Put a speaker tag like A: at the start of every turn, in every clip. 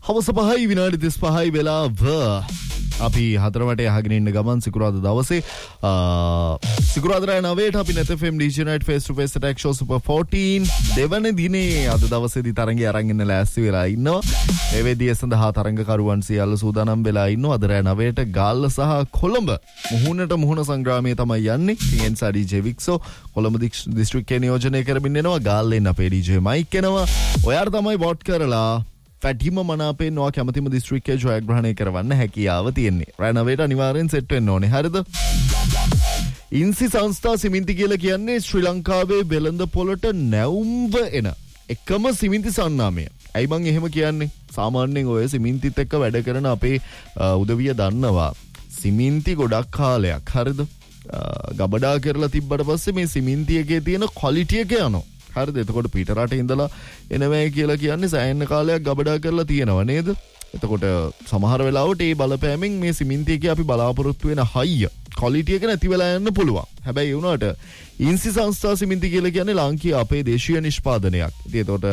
A: හවස 5 විනාඩි 35 වෙලාව අපි 4ට යහගෙන ඉන්න ගමන් සිකුරාදා දවසේ සිකුරාදා 9ට අපි net fm DJ night face to face attack show super 14 දෙවන දිනේ අද දවසේදී තරංගය අරන් ඉන්න ලෑස්ති වෙලා ඉන්නවා. මේ වෙදියේ සඳහා තරංගකරුවන් සියල්ල සූදානම් වෙලා ඉන්නවා. අද 9ට ගාල්ල සහ කොළඹ මුහුණට මුහුණ සංග්‍රාමයේ තමයි යන්නේ. TNSA DJ වික්සෝ කොළඹ දිස්ත්‍රික්කයේ නියෝජනය කරමින් එනවා. ගාල්ලෙන් අපේ DJ මයික් එනවා. ඔයාලා තමයි වෝට් කරලා පැටිම මනාපෙන් නොවා කැමතිම දිස්ත්‍රික්කයේ ජයග්‍රහණය කරවන්න හැකියාව තියෙන්නේ. රෑ 9ට අනිවාර්යෙන් සෙට් වෙන්න ඕනේ. හරිද? ඉන්සි සංස්ථා සිමෙන්ති කියලා කියන්නේ ශ්‍රී ලංකාවේ වෙළඳ පොළට නැවුම්ව එන එකම සිමෙන්ති සන්නාමය. ඇයි මං එහෙම කියන්නේ? සාමාන්‍යයෙන් ඔය සිමෙන්තිත් එක්ක වැඩ කරන අපේ උදවිය දන්නවා. සිමෙන්ති ගොඩක් කාලයක් හරිද? ගබඩා කරලා තිබ්බට පස්සේ මේ සිමෙන්ති එකේ තියෙන ක්වොලිටි එක යනවා. හරිද? එතකොට පිට රටේ ඉඳලා එනවා කියලා කියන්නේ සෑහෙන කාලයක් ගබඩා කරලා තියෙනව නේද? එතකොට සමහර වෙලාවට මේ බලපෑමෙන් මේ සිමෙන්ති එකේ අපි බලාපොරොත්තු වෙන හයිය ක්වොලිටි එක නැති වෙලා යන්න පුළුවන්. හැබැයි ඒ වුණාට ඉන්සි සංස්ථා සිමෙන්ති කියලා කියන්නේ ලාංකීය අපේ දේශීය නිෂ්පාදනයක්. ඉතින් එතකොට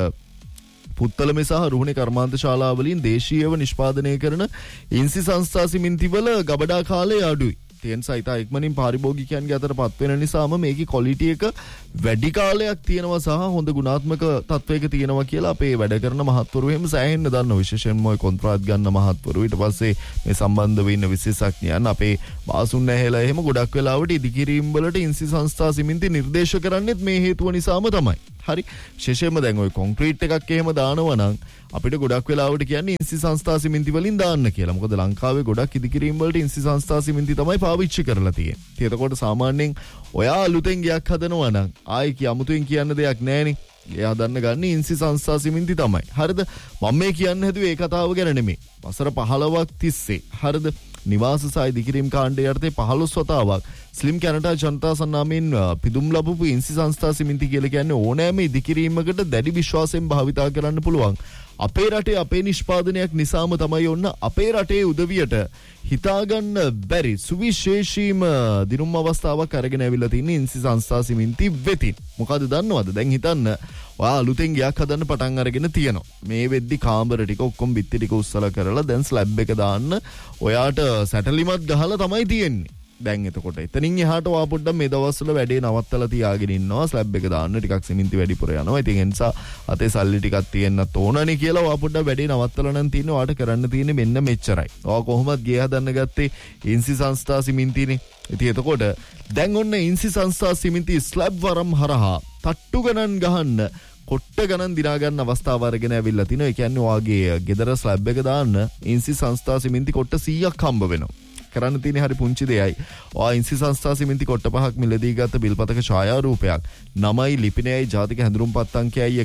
A: පුත්තලමේ සහ රුහුණේ කර්මාන්ත ශාලාවලින් දේශීයව නිෂ්පාදනය කරන ඉන්සි සංස්ථා සිමෙන්ති වල ගබඩා කාලය අඩුයි. TNSA ඉතා ඉක්මනින් පාරිභෝගිකයන්ගේ අතරපත් වෙන නිසාම මේකේ ක්වොලිටි එක වැඩි කාලයක් තියෙනවා සහ හොඳ ගුණාත්මක තත්වයක තියෙනවා කියලා අපේ වැඩ කරන මහත්වරු එහෙම සෑහෙන්න දන්නවා. විශේෂයෙන්ම ඔය කොන්ත්‍රාත් ගන්න මහත්වරු ඊට පස්සේ මේ සම්බන්ධ වෙන්න විශේෂඥයන් අපේ බාසුන් නැහැලා එහෙම ගොඩක් වෙලාවට ඉදිකිරීම් වලට ඉන්සි සංස්ථා සිමෙන්ති නිර්දේශ කරන්නේත් මේ හේතුව නිසාම තමයි. හරි විශේෂයෙන්ම දැන් ඔය කොන්ක්‍රීට් එකක් එහෙම දානවා නම් අපිට ගොඩක් වෙලාවට කියන්නේ ඉන්සි සංස්ථා සිමෙන්ති වලින් දාන්න කියලා. මොකද ලංකාවේ ගොඩක් ඉදිකිරීම් වලට ඉන්සි සංස්ථා සිමෙන්ති තමයි පාවිච්චි කරලා තියෙන්නේ. එතකොට සාමාන්‍යයෙන් ඔයා අලුතෙන් ගයක් හදනවා නම් ආයි අමුතුවෙන් කියන්න දෙයක් නැහැනේ. එයා හදන්න ගන්න ඉන්සි සංස්ථා සිමෙන්ති තමයි. හරිද? මම මේ කියන්න හැදුවේ ඒ කතාව ගැන නෙමෙයි. වසර 15ක් තිස්සේ හරිද? නිවාස සහ ඉදිකිරීම් කාණ්ඩයේ යටතේ 15 වතාවක් ස්ලිම් කැනඩා ජනතා සන්නාමයෙන් පිදුම් ලැබපු ඉන්සි සංස්ථා සිමෙන්ති කියලා කියන්නේ ඕනෑම ඉදිකිරීමකට දැඩි විශ්වාසයෙන් භාවිතා කරන්න පුළුවන්. අපේ රටේ අපේ නිෂ්පාදනයක් නිසාම තමයි ඔන්න අපේ රටේ උදවියට හිතාගන්න බැරි සුවිශේෂීම දිනුම් අවස්ථාවක් අරගෙන ඇවිල්ලා තියෙන ඉන්සි සංස්ථා සිමෙන්ති වෙතින්. මොකද දන්නවද? දැන් හිතන්න ඔයා අලුතෙන් ගයක් හදන්න පටන් අරගෙන තියෙනවා. මේ වෙද්දි කාමර ටික ඔක්කොම බිත්ති ටික උස්සලා කරලා දැන් ස්ලැබ් එක දාන්න ඔයාට සැටලිමත් ගහලා තමයි තියෙන්නේ. දැන් එතකොට එතනින් එහාට ඔයා පොඩ්ඩක් මේ දවස්වල වැඩේ නවත්තලා තියාගෙන ඉන්නවා. ස්ලැබ් එක දාන්න ටිකක් සිමෙන්ති වැඩිපුර යනවා. ඉතින් ඒ නිසා අතේ සල්ලි ටිකක් තියෙන්නත් ඕනනේ කියලා ඔයා පොඩ්ඩක් වැඩේ නවත්තලා නම් තියෙන්නේ. ඔයාට කරන්න තියෙන්නේ මෙන්න මෙච්චරයි. ඔයා කොහොමද ගේ හදන්න ගත්තේ ඉන්සි සංස්ථා සිමෙන්තිනේ. ඉතින් එතකොට දැන් ඔන්න ඉන්සි සංස්ථා සිමෙන්ති ස්ලැබ් වරම් හරහා තට්ටු ගණන් ගහන්න කොට්ට ගණන් දිනා ගන්න අවස්ථාව අරගෙන ඇවිල්ලා තිනවා. ඒ කියන්නේ ඔයාගේ ගෙදර ස්ලැබ් එක දාන්න ඉන්සි සංස්ථා සිමෙන්ති කොට්ට 100ක් හම්බ වෙනවා. කරන්න තියෙන්නේ හරි පුංචි දෙයයි. ඔයා ඉන්සි සංස්ථා සිමෙන්ති කොට්ට 5ක් මිලදී ගත්ත බිල්පතක ඡායාරූපයක් 9යි ලිපිනයයි ජාතික හැඳුනුම්පත් අංකයයි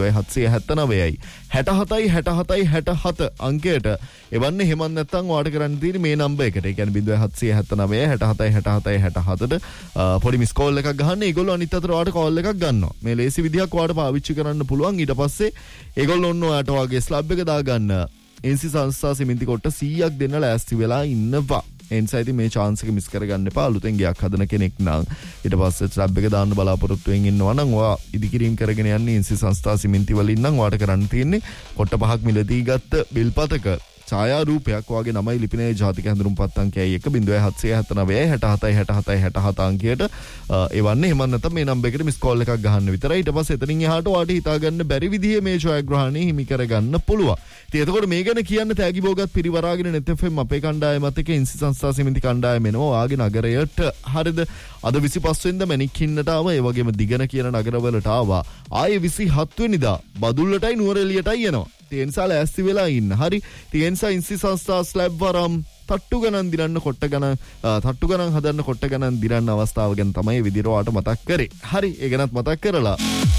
A: 1.799යි 67යි 67යි 67 අංකයට එවන්නේ එහෙම නැත්නම් ඔයාට කරන්න තියෙන්නේ මේ නම්බර් එකට. ඒ කියන්නේ 0.799යි 67යි 67යි 67ට පොඩි මිස් කෝල් එකක් ගහන්න. ඒගොල්ලෝ අනිත් අතට ඔයාට කෝල් එකක් ගන්නවා. මේ ලේසි විදිහක් ඔයාට පාවිච්චි කරන්න පුළුවන්. ඊට පස්සේ ඒගොල්ලෝ ඔන්න ඔයාට ඔයාගේ ස්ලැබ් එක දාගන්න ඉන්සි සංස්ථා සිමෙන්ති කොට්ට 100ක් දෙන්න ලෑස්ති වෙලා ඉන්නවා. එන්සයිති මේ chance එක මිස් කරගන්න එපා. අලුතෙන් ගයක් හදන කෙනෙක් නම් ඊට පස්සේ ස්ලැබ් එක දාන්න බලාපොරොත්තු වෙමින් ඉන්නවා නම් ඔයා ඉදිකිරීම් කරගෙන යන්නේ ඉන්සි සංස්ථා සිමෙන්ති වලින් නම් ඔයාට කරන්න තියෙන්නේ කොට්ට 5ක් මිලදී ගත්ත බිල්පතක ඡායාරූපයක් ඔයාගේ 9යි ලිපිනයේ ජාතික හැඳුනුම්පත් අංකයයි 1.799යි 67යි 67යි 67 අංකයට එවන්නේ. එහෙම නැත්නම් මේ නම්බර් එකට මිස් කෝල් එකක් ගහන්න විතරයි. ඊට පස්සේ එතනින් එහාට ඔයාට හිතා ගන්න බැරි විදිහේ මේ ජයග්‍රහණය හිමි කරගන්න පුළුවන්. ඉතින් එතකොට මේ ගැන කියන්න තෑගි බෝගත් පිරිවරාගෙන net fm අපේ කණ්ඩායමත් එක්ක ඉන්සි සංස්ථා සිමෙන්ති කණ්ඩායම එනවා ඔයාගේ නගරයට. හරිද? අද 25 වෙනිදා මැණික්කින්නට ආවා. ඒ වගේම දිගන කියන නගරවලට ආවා. ආයේ 27 වෙනිදා බදුල්ලටයි නුවරඑළියටයි එනවා. TNSA ලෑස්ති වෙලා ඉන්න. හරි. TNSA ඉන්සි සංස්ථා ස්ලැබ් වරම් තට්ටු ගණන් දිනන්න කොට්ට ගණන් තට්ටු ගණන් හදන්න කොට්ට ගණන් දිනන්න අවස්ථාව ගැන තමයි විදිහට ඔයාට මතක් කරේ. හරි. ඒ ගැනත් මතක් කරලා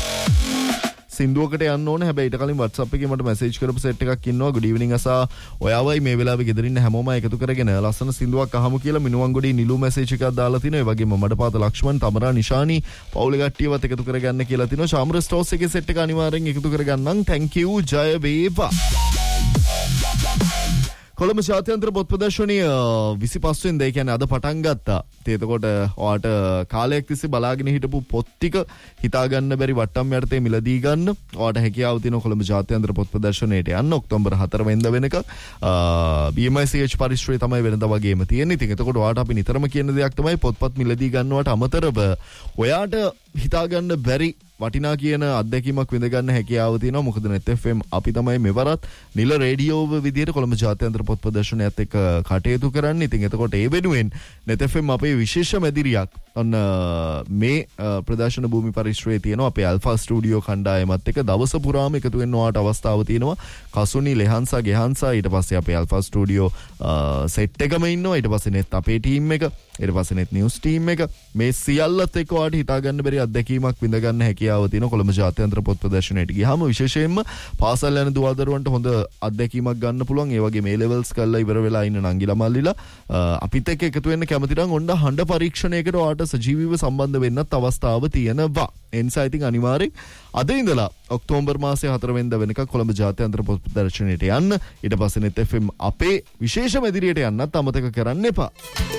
A: සින්දුවකට යන්න ඕනේ. හැබැයි ඊට කලින් WhatsApp එකේ මට මැසේජ් කරපු සෙට් එකක් ඉන්නවා. good evening අසා ඔයාවයි මේ වෙලාවේ ගෙදර ඉන්න හැමෝම එකතු කරගෙන ලස්සන සින්දුවක් අහමු කියලා මිනුවන්ගොඩේ නිලු මැසේජ් එකක් දාලා තිනවා. ඒ වගේම මඩපාත ලක්ෂ්මන් තමරා නිශානි පවුලේ කට්ටියවත් එකතු කරගන්න කියලා තිනවා. ශාමර ස්ටෝස් එකේ සෙට් එක අනිවාර්යෙන් එකතු කරගන්නම්. thank you ජය වේවා. කොළඹ ජාත්‍යන්තර පොත් ප්‍රදර්ශනය 25 වෙනිදා කියන්නේ අද පටන් ගත්තා. එතකොට ඔයාට කාලයක් තිස්සේ බලාගෙන හිටපු පොත් ටික හිතා ගන්න බැරි වට්ටම් යටතේ මිලදී ගන්න ඔයාට හැකියාව තියෙනවා කොළඹ ජාත්‍යන්තර පොත් ප්‍රදර්ශනයට යන්න ඔක්තෝබර් 4 වෙනිදා වෙනකන් BMICH පරිශ්‍රයේ තමයි වෙනදා වගේම තියෙන්නේ. ඉතින් එතකොට ඔයාට අපි නිතරම කියන දෙයක් තමයි පොත්පත් මිලදී ගන්නවට අමතරව ඔයාට හිතා ගන්න බැරි වටිනා කියන අත්දැකීමක් විඳ ගන්න හැකියාව තියෙනවා. මොකද net FM අපි තමයි මෙවරත් නිල රේඩියෝ විදියට කොළඹ ජාත්‍යන්තර පොත් ප්‍රදර්ශනයත් එක්ක කටයුතු කරන්නේ. ඉතින් එතකොට ඒ වෙනුවෙන් net FM අපේ විශේෂ මැදිරියක් ඔන්න මේ ප්‍රදර්ශන භූමි පරිශ්‍රයේ තියෙනවා. අපේ Alpha Studio කණ්ඩායමත් එක්ක දවස පුරාම එකතු වෙන්න ඔයාට අවස්ථාව තියෙනවා. කසුනි ලෙහන්සා ගෙහන්සා ඊට පස්සේ අපේ Alpha Studio සෙට් එකම ඉන්නවා. ඊට පස්සේ net අපේ ටීම් එක ඊට පස්සේ net news ටීම් එක මේ සියල්ලත් එක්ක ඔයාට හිතා ගන්න බැරි අත්දැකීමක් විඳ ගන්න හැකියාව තියෙනවා කොළඹ ජාත්‍යන්තර පොත් ප්‍රදර්ශනයට ගියාම. විශේෂයෙන්ම පාසල් යන දුවදරුවන්ට හොඳ අත්දැකීමක් ගන්න පුළුවන්. ඒ වගේ මේ ලෙවල්ස් කරලා ඉවර වෙලා ඉන්න නංගිලා මල්ලිලා අපිත් එක්ක එකතු වෙන්න කැමති නම් ඔන්න හඬ පරීක්ෂණයකට ඔයාට සජීවීව සම්බන්ධ වෙන්නත් අවස්ථාව තියෙනවා. එනිසා ඉතින් අනිවාර්යෙන් අද ඉඳලා ඔක්තෝබර් මාසයේ 4 වෙනිදා වෙනකන් කොළඹ ජාත්‍යන්තර පොත් ප්‍රදර්ශනයට යන්න. ඊට පස්සේ net FM අපේ විශේෂ මැදිරියට යන්නත් අමතක කරන්න එපා.